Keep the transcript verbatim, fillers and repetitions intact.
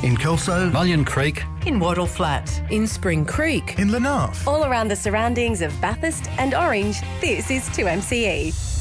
In Kelso, Mullion Creek, in Wattle Flat, in Spring Creek, in Lenarth. All around the surroundings of Bathurst and Orange, this is two M C E.